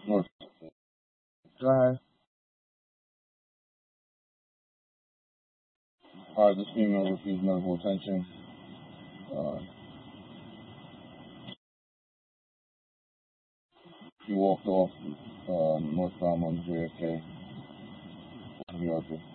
North Drive. Alright, this female refused medical attention. She walked off northbound on JFK.